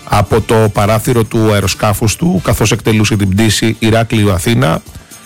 από το παράθυρο του αεροσκάφους του, καθώς εκτελούσε την πτήση Ηράκλειο-Αθήνα.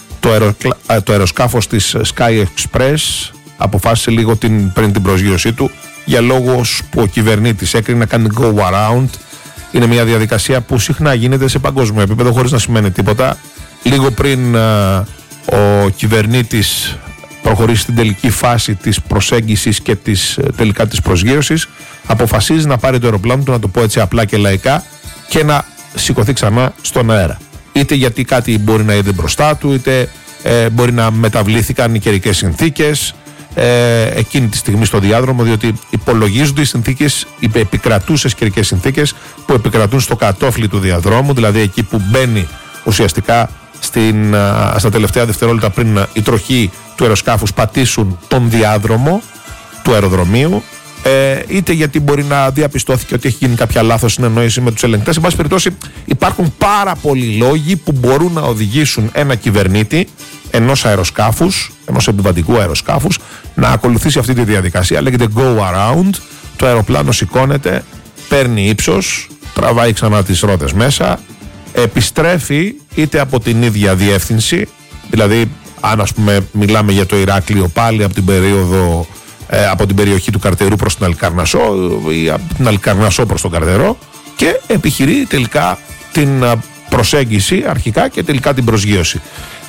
Το αεροσκάφος της Sky Express αποφάσισε λίγο πριν την προσγείωσή του, για λόγους που ο κυβερνήτης έκρινε, να κάνει go around. Είναι μια διαδικασία που συχνά γίνεται σε παγκόσμιο επίπεδο χωρίς να σημαίνει τίποτα. Λίγο πριν ο κυβερνήτης προχωρήσει στην τελική φάση της προσέγγισης και τελικά της προσγείωσης, αποφασίζει να πάρει το αεροπλάνο του, να το πω έτσι απλά και λαϊκά, και να σηκωθεί ξανά στον αέρα. Είτε γιατί κάτι μπορεί να είδε μπροστά του, είτε μπορεί να μεταβλήθηκαν οι καιρικές συνθήκες εκείνη τη στιγμή στο διάδρομο, διότι υπολογίζονται οι συνθήκες, οι επικρατούσες καιρικές συνθήκες που επικρατούν στο κατόφλι του διαδρόμου, δηλαδή εκεί που μπαίνει ουσιαστικά στα τελευταία δευτερόλεπτα πριν οι τροχοί του αεροσκάφους πατήσουν τον διάδρομο του αεροδρομίου, είτε γιατί μπορεί να διαπιστώθηκε ότι έχει γίνει κάποια λάθος συνεννόηση με τους ελεγκτές. Εν πάση περιπτώσει, υπάρχουν πάρα πολλοί λόγοι που μπορούν να οδηγήσουν ένα κυβερνήτη ενός αεροσκάφους, ενός επιβατικού αεροσκάφους, να ακολουθήσει αυτή τη διαδικασία. Λέγεται go around. Το αεροπλάνο σηκώνεται, παίρνει ύψος, τραβάει ξανά τις ρόδες μέσα, επιστρέφει είτε από την ίδια διεύθυνση, δηλαδή αν ας πούμε μιλάμε για το Ηράκλειο, πάλι από την περίοδο από την περιοχή του Καρτερού προς την Αλικαρνασσό ή από την Αλικαρνασσό προς τον Καρτερό, και επιχειρεί τελικά την προσέγγιση αρχικά και τελικά την προσγείωση.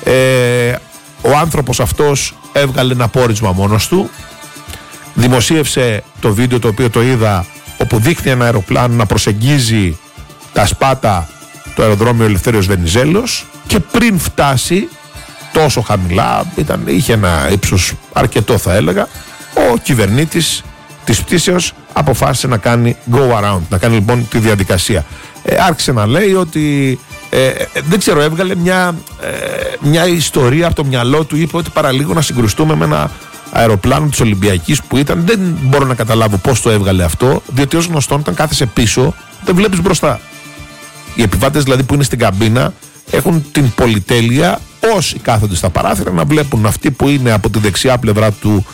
Ο άνθρωπος αυτός έβγαλε ένα πόρισμα μόνος του, δημοσίευσε το βίντεο το οποίο το είδα, όπου δείχνει ένα αεροπλάνο να προσεγγίζει τα Σπάτα, το αεροδρόμιο Ελευθέριος Βενιζέλος, και πριν φτάσει τόσο χαμηλά, είχε ένα ύψος αρκετό θα έλεγα, ο κυβερνήτης της πτήσεως αποφάσισε να κάνει go around, να κάνει λοιπόν τη διαδικασία. Άρχισε να λέει ότι δεν ξέρω, έβγαλε μια ιστορία από το μυαλό του, είπε ότι παραλίγο να συγκρουστούμε με ένα αεροπλάνο της Ολυμπιακής που ήταν. Δεν μπορώ να καταλάβω πώς το έβγαλε αυτό, διότι ως γνωστόν όταν κάθεσαι πίσω δεν βλέπεις μπροστά. Οι επιβάτες δηλαδή που είναι στην καμπίνα έχουν την πολυτέλεια, όσοι κάθονται στα παράθυρα, να βλέπουν αυτοί που είναι από τη δεξιά πλευρά του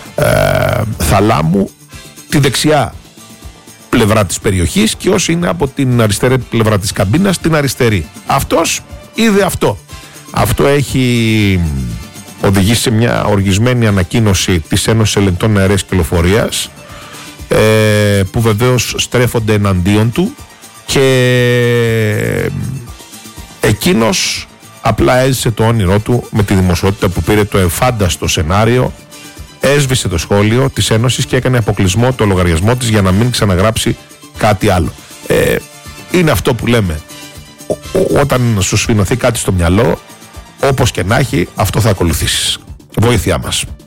θαλάμου τη δεξιά πλευρά της περιοχής, και όσοι είναι από την αριστερή πλευρά της καμπίνας την αριστερή. Αυτός είδε αυτό. Αυτό έχει οδηγήσει σε μια οργισμένη ανακοίνωση της Ένωσης Ελεγκτών Αεραίας Κυκλοφορίας, που βεβαίως στρέφονται εναντίον του, και εκείνος απλά έζησε το όνειρό του με τη δημοσιότητα που πήρε, το εφάνταστο σενάριο. Έσβησε το σχόλιο της Ένωσης και έκανε αποκλεισμό το λογαριασμό της για να μην ξαναγράψει κάτι άλλο. Είναι αυτό που λέμε, όταν σου σφινωθεί κάτι στο μυαλό, όπως και να έχει, αυτό θα ακολουθήσεις. Βοήθειά μας.